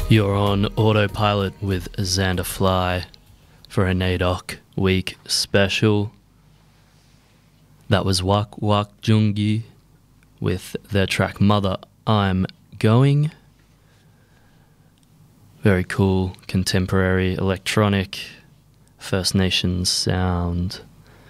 You're on autopilot with Xander Fly for a NAIDOC week special. That was Wak Wak Jungi with their track Mother I'm Going. Very cool contemporary electronic First Nations sound.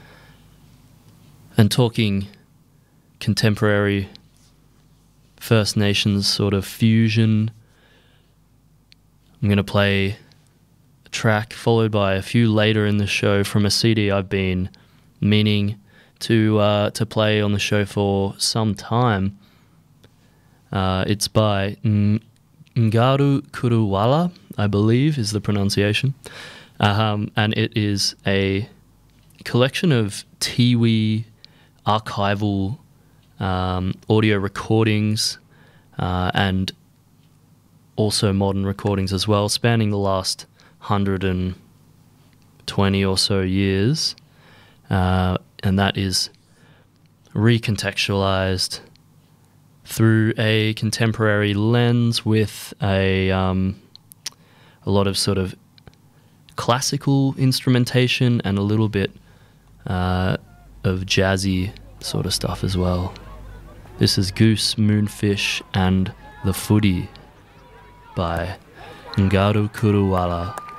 And talking contemporary First Nations sort of fusion, I'm going to play a track followed by a few later in the show from a CD I've been meaning to play on the show for some time. It's by Ngaru Kuruwala, I believe is the pronunciation. And it is a collection of Tiwi archival audio recordings and also modern recordings as well, spanning the last 120 or so years. And that is recontextualized through a contemporary lens with a lot of sort of classical instrumentation and a little bit of jazzy sort of stuff as well. This is Goose, Moonfish and The Footy by Ngaru Kuruwala.